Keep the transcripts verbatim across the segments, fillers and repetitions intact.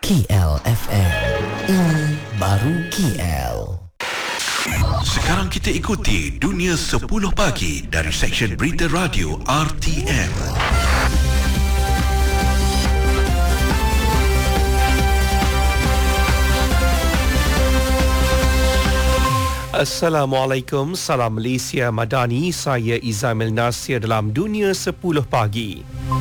K L F M. Ini baru K L. Sekarang kita ikuti Dunia sepuluh Pagi dari Seksyen Berita Radio R T M. Assalamualaikum, salam Malaysia Madani, saya Izamil Nasir dalam Dunia sepuluh Pagi.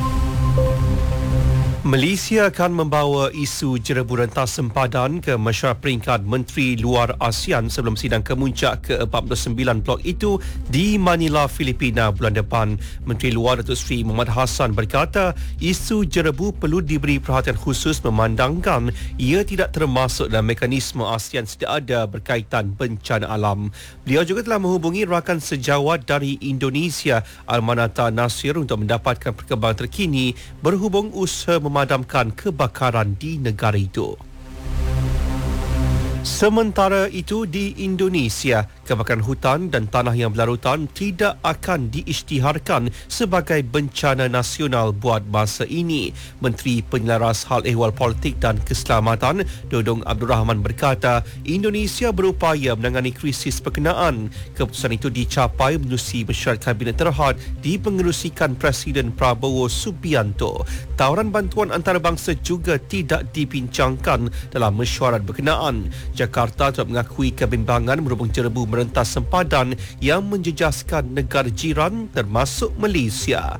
Malaysia akan membawa isu jerebu rentas sempadan ke mesyuarat peringkat Menteri Luar ASEAN sebelum sidang kemuncak ke empat puluh sembilan blok itu di Manila, Filipina bulan depan. Menteri Luar Datuk Seri Muhammad Hassan berkata, isu jerebu perlu diberi perhatian khusus memandangkan ia tidak termasuk dalam mekanisme ASEAN sedia ada berkaitan bencana alam. Beliau juga telah menghubungi rakan sejawat dari Indonesia, Almanata Nasir, untuk mendapatkan perkembangan terkini berhubung usaha memadamkan kebakaran di negara itu. Sementara itu di Indonesia, kebakaran hutan dan tanah yang berlarutan tidak akan diisytiharkan sebagai bencana nasional buat masa ini. Menteri Penyelaras Hal Ehwal Politik dan Keselamatan, Dodong Abdul Rahman, berkata Indonesia berupaya menangani krisis berkenaan. Keputusan itu dicapai menerusi mesyuarat Kabinet Terhad dipengerusikan Presiden Prabowo Subianto. Tawaran bantuan antarabangsa juga tidak dibincangkan dalam mesyuarat berkenaan. Jakarta telah mengakui kebimbangan berhubung jerebu merentas sempadan yang menjejaskan negara jiran termasuk Malaysia.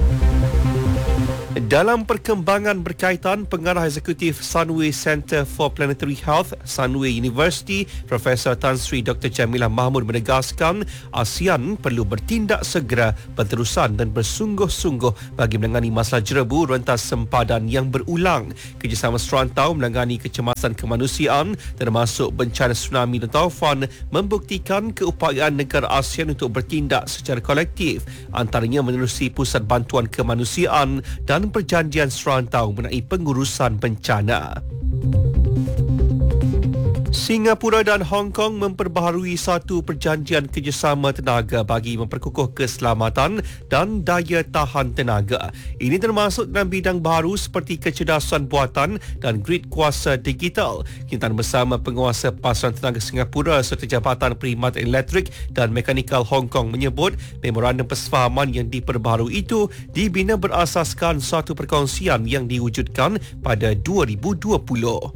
Dalam perkembangan berkaitan, Pengarah Eksekutif Sunway Centre for Planetary Health, Sunway University, Profesor Tan Sri Doktor Jamilah Mahmud menegaskan ASEAN perlu bertindak segera, berterusan dan bersungguh-sungguh bagi menangani masalah jerebu rentas sempadan yang berulang. Kerjasama serantau menangani kecemasan kemanusiaan termasuk bencana tsunami dan taufan membuktikan keupayaan negara ASEAN untuk bertindak secara kolektif, antaranya menerusi Pusat Bantuan Kemanusiaan dan perjanjian serantau mengenai pengurusan bencana. Singapura dan Hong Kong memperbaharui satu perjanjian kerjasama tenaga bagi memperkukuh keselamatan dan daya tahan tenaga. Ini termasuk dalam bidang baru seperti kecerdasan buatan dan grid kuasa digital. Kintan bersama penguasa pasaran tenaga Singapura serta Jabatan Perkhidmatan Elektrik dan Mekanikal Hong Kong menyebut memorandum persefahaman yang diperbaharui itu dibina berasaskan satu perkongsian yang diwujudkan pada dua ribu dua puluh.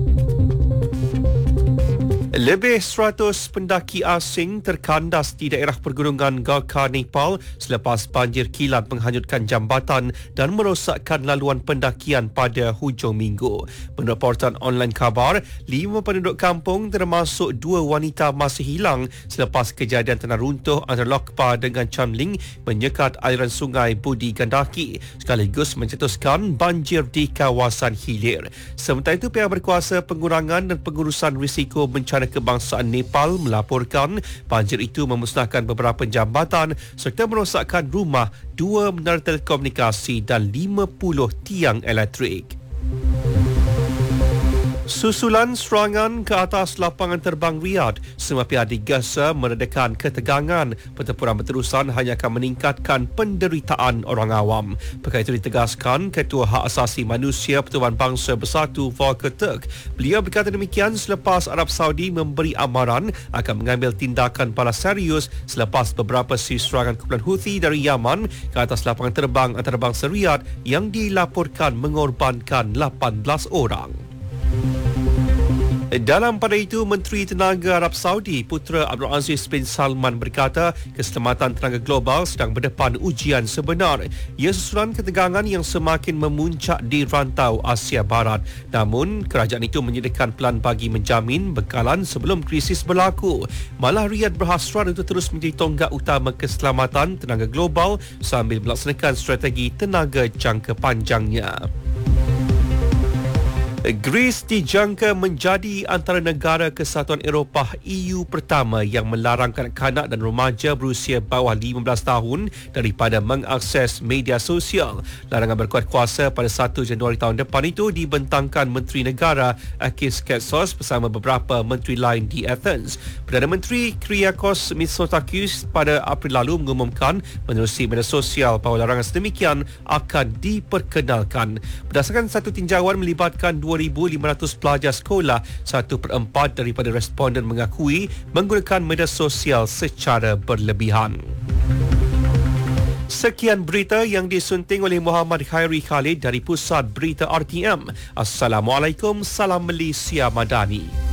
Lebih seratus pendaki asing terkandas di daerah pergunungan Gorkha, Nepal selepas banjir kilat menghanyutkan jambatan dan merosakkan laluan pendakian pada hujung minggu. Menurut portal online khabar, lima penduduk kampung termasuk dua wanita masih hilang selepas kejadian tanah runtuh antara Lokpa dengan Chamling menyekat aliran sungai Budi Gandaki sekaligus mencetuskan banjir di kawasan hilir. Sementara itu, pihak berkuasa pengurangan dan pengurusan risiko bencana kebangsaan Nepal melaporkan banjir itu memusnahkan beberapa jambatan serta merosakkan rumah, dua menara telekomunikasi dan lima puluh tiang elektrik. Susulan serangan ke atas lapangan terbang Riyadh, semua pihak digesa meredakan ketegangan. Pertempuran berterusan hanya akan meningkatkan penderitaan orang awam. Perkara itu ditegaskan Ketua Hak Asasi Manusia Pertubuhan Bangsa Bersatu Volker Turk. Beliau berkata demikian selepas Arab Saudi memberi amaran akan mengambil tindakan balas serius selepas beberapa siri serangan kumpulan Houthi dari Yaman ke atas lapangan terbang antarabangsa Riyadh yang dilaporkan mengorbankan lapan belas orang. Dalam pada itu, Menteri Tenaga Arab Saudi Putera Abdul Aziz bin Salman berkata keselamatan tenaga global sedang berdepan ujian sebenar. Ia susulan ketegangan yang semakin memuncak di rantau Asia Barat. Namun, kerajaan itu menyediakan pelan bagi menjamin bekalan sebelum krisis berlaku. Malah Riyadh berhasrat untuk terus menjadi tonggak utama keselamatan tenaga global sambil melaksanakan strategi tenaga jangka panjangnya. Greece dijangka menjadi antara negara Kesatuan Eropah E U pertama yang melarang kanak-kanak dan remaja berusia bawah lima belas tahun daripada mengakses media sosial. Larangan berkuat kuasa pada satu Januari tahun depan itu dibentangkan Menteri Negara Akis Ketsos bersama beberapa menteri lain di Athens. Perdana Menteri Kyriakos Mitsotakis pada April lalu mengumumkan menerusi media sosial bahawa larangan sedemikian akan diperkenalkan. Berdasarkan satu tinjauan melibatkan dua dua ribu lima ratus pelajar sekolah, satu per empat daripada responden mengakui menggunakan media sosial secara berlebihan. Sekian berita yang disunting oleh Muhammad Khairi Khalid dari Pusat Berita R T M. Assalamualaikum, salam Malaysia Madani.